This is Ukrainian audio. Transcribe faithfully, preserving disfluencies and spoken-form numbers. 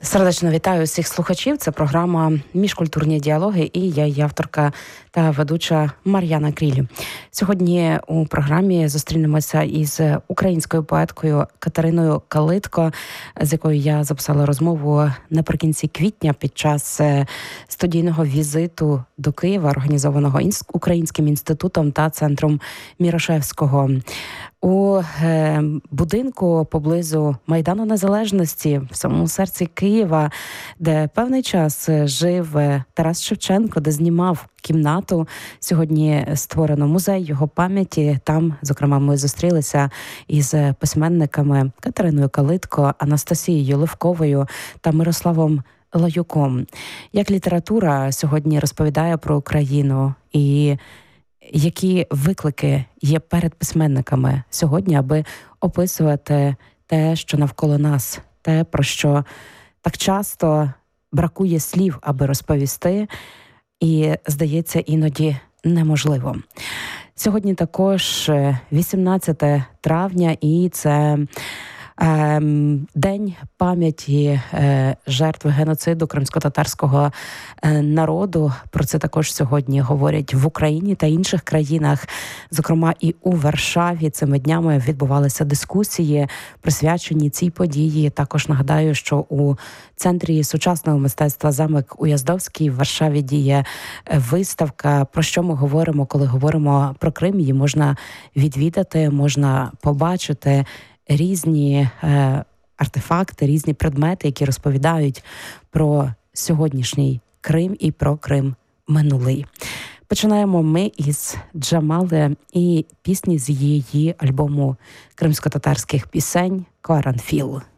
Сердечно вітаю всіх слухачів. Це програма «Міжкультурні діалоги» і я, її авторка та ведуча Мар'яна Кріль. Сьогодні у програмі зустрінемося із українською поеткою Катериною Калитко, з якою я записала розмову наприкінці квітня під час студійного візиту до Києва, організованого Українським інститутом та центром Мірошевського. У е, будинку поблизу Майдану Незалежності, в самому серці Києва, де певний час жив Тарас Шевченко, де знімав кімнату. Сьогодні створено музей його пам'яті. Там, зокрема, ми зустрілися із письменниками Катериною Калитко, Анастасією Левковою та Мирославом Лаюком. Як література сьогодні розповідає про Україну і які виклики є перед письменниками сьогодні, аби описувати те, що навколо нас, те, про що так часто бракує слів, аби розповісти, і, здається, іноді неможливо. Сьогодні також вісімнадцяте травня, і це е, День пам'яті е, жертв геноциду кримськотатарського е, народу. Про це також сьогодні говорять в Україні та інших країнах. Зокрема, і у Варшаві цими днями відбувалися дискусії, присвячені цій події. Також нагадаю, що у Центрі сучасного мистецтва «Замок Уяздовський» в Варшаві діє виставка. Про що ми говоримо, коли говоримо про Крим? Її можна відвідати, можна побачити різні е, артефакти, різні предмети, які розповідають про сьогоднішній Крим і про Крим минулий. Починаємо ми із Джамали і пісні з її альбому кримськотатарських пісень «Кваранфіл».